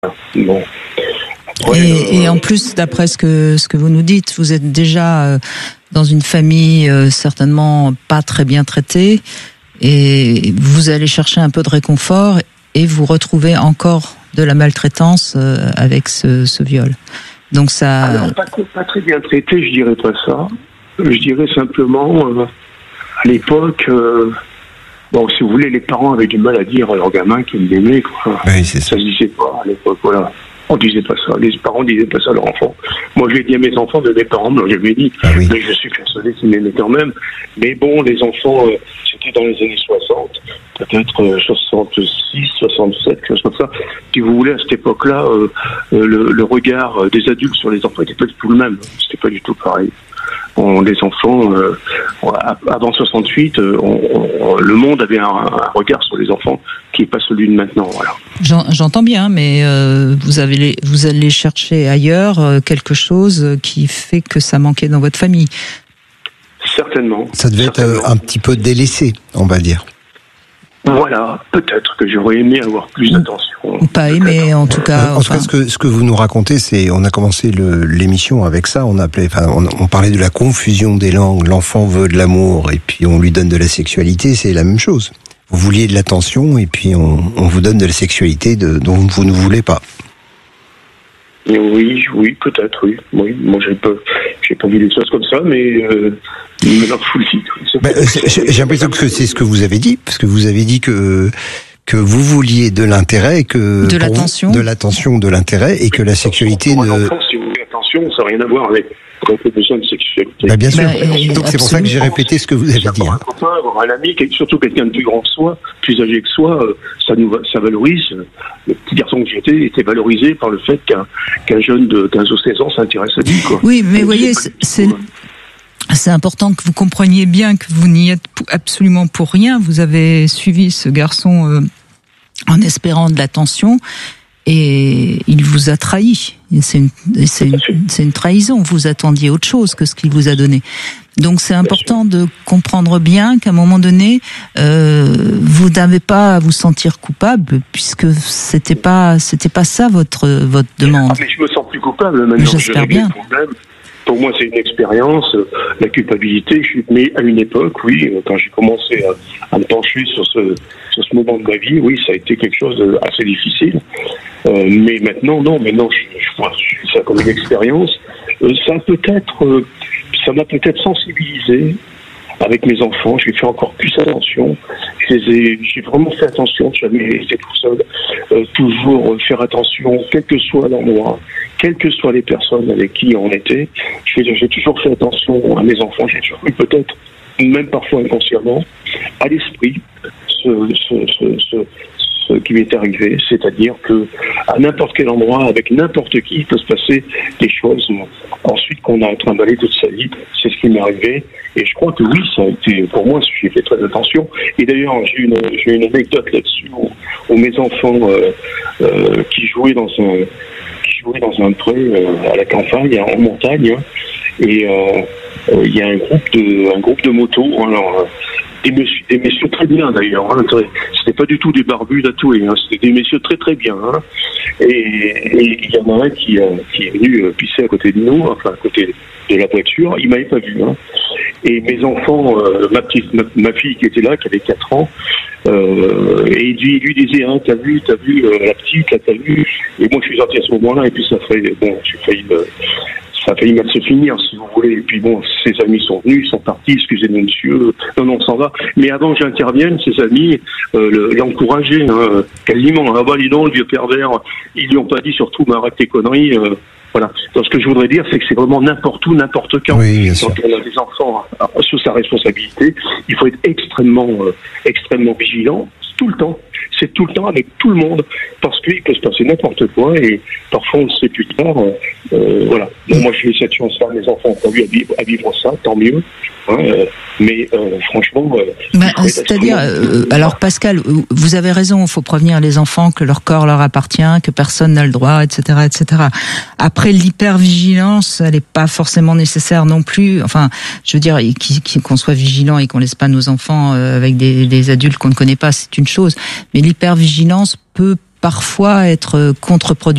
Bon. Et en plus, d'après ce que vous nous dites, vous êtes déjà dans une famille certainement pas très bien traitée, et vous allez chercher un peu de réconfort et vous retrouvez encore de la maltraitance avec ce viol. Donc ça. Alors, pas très bien traité, je dirais pas ça. Je dirais simplement, à l'époque, bon, si vous voulez, les parents avaient du mal à dire à leurs gamins qu'ils l'aimaient, quoi. Oui, c'est ça. Ça se disait pas à l'époque, voilà. On disait pas ça. Les parents disaient pas ça à leurs enfants. Moi, je l'ai dit à mes enfants, de mes parents, me l'avaient dit. Ah oui. Mais je suis persuadé qu'ils m'aimaient quand même. Mais bon, les enfants, c'était dans les années 60, peut-être 66, 67, quelque chose comme ça. Si vous voulez, à cette époque-là, le regard des adultes sur les enfants était pas du tout le même. C'était pas du tout pareil. Les enfants, avant 68, le monde avait un regard sur les enfants qui n'est pas celui de maintenant. Voilà. J'entends bien, mais vous allez chercher ailleurs quelque chose qui fait que ça manquait dans votre famille. Certainement. Ça devait être un petit peu délaissé, on va dire. Voilà, peut-être que j'aurais aimé avoir plus d'attention. Ou pas aimé, en tout cas. En tout cas, ce que vous nous racontez, c'est, on a commencé l'émission avec ça. On parlait de la confusion des langues. L'enfant veut de l'amour et puis on lui donne de la sexualité. C'est la même chose. Vous vouliez de l'attention et puis on vous donne de la sexualité dont vous ne voulez pas. Oui, peut-être, oui. Oui, moi, j'ai pas vu les choses comme ça, mais maintenant que vous le dites. J'ai l'impression que c'est ce que vous avez dit, parce que vous avez dit que vous vouliez de l'intérêt et que de l'attention, de l'intérêt, et que la sexualité pour un enfant, si vous voulez l'attention, ça n'a rien à voir avec le besoin de sexualité. Bien sûr. Donc c'est pour ça que j'ai répété ce que vous avez dit. Avoir un copain, avoir un ami, surtout quelqu'un de plus grand que soi, plus âgé que soi, ça valorise. Le petit garçon que j'étais était valorisé par le fait qu'un jeune de 15 ou 16 ans s'intéresse à lui, quoi. Oui, mais vous voyez, c'est important que vous compreniez bien que vous n'y êtes absolument pour rien. Vous avez suivi ce garçon en espérant de l'attention et il vous a trahi. C'est une trahison. Vous attendiez autre chose que ce qu'il vous a donné. Donc c'est important de comprendre bien qu'à un moment donné, vous n'avez pas à vous sentir coupable, puisque c'était pas ça votre demande. Ah, mais je me sens plus coupable maintenant. J'espère bien. Pour moi, c'est une expérience. La culpabilité, mais à une époque, oui, quand j'ai commencé à me pencher sur ce moment de ma vie, oui, ça a été quelque chose d'assez difficile. Mais maintenant, non, je vois ça comme une expérience. Ça m'a peut-être sensibilisé avec mes enfants. J'ai fait encore plus attention. J'ai vraiment fait attention. Jamais été tout seul. Toujours faire attention, quel que soit l'endroit, quelles que soient les personnes avec qui on était. J'ai toujours fait attention à mes enfants. J'ai toujours eu, peut-être, même parfois inconsciemment, à l'esprit ce qui m'est arrivé, c'est-à-dire que à n'importe quel endroit, avec n'importe qui, il peut se passer des choses ensuite qu'on a trimballé toute sa vie. C'est ce qui m'est arrivé, et je crois que oui, ça a été, pour moi, j'ai fait très attention. Et d'ailleurs, j'ai une anecdote là-dessus où mes enfants qui jouaient dans un pré à la campagne, en montagne, et il y a un groupe de motos. Alors, des messieurs très bien d'ailleurs, hein, c'était pas du tout des barbus tatoués, hein, c'était des messieurs très très bien, hein, et il y en a un qui est venu pisser à côté de nous, enfin à côté de la voiture, il m'avait pas vu, hein, et mes enfants, ma fille qui était là, qui avait 4 ans, et il lui disait, hein, t'as vu la petite, là, t'as vu, et moi je suis sorti à ce moment-là, et puis ça a failli mal se finir, si vous voulez. Et puis bon, ses amis sont venus, ils sont partis, excusez-nous monsieur, non, on s'en va. Mais avant que j'intervienne, ses amis l'encourageaient, hein, quasiment. Ah bah, dis donc, le vieux pervers, ils lui ont pas dit surtout, mais arrête tes conneries. Voilà. Donc ce que je voudrais dire, c'est que c'est vraiment n'importe où, n'importe quand. Oui, bien sûr. Quand on a des enfants sous sa responsabilité, il faut être extrêmement vigilant, tout le temps. C'est tout le temps avec tout le monde, parce qu'il peut se passer n'importe quoi, et parfois on ne sait plus tard. Voilà. Bon, moi, j'ai eu cette chance-là, mes enfants ont pas eu à vivre ça, tant mieux. Hein, mais franchement... c'est-à-dire, alors Pascal, vous avez raison, il faut prévenir les enfants que leur corps leur appartient, que personne n'a le droit, etc., etc. Après, l'hypervigilance, elle n'est pas forcément nécessaire non plus. Enfin, je veux dire, qu'on soit vigilant et qu'on laisse pas nos enfants avec des adultes qu'on ne connaît pas, c'est une chose. Mais l'hypervigilance peut parfois être contre-productive.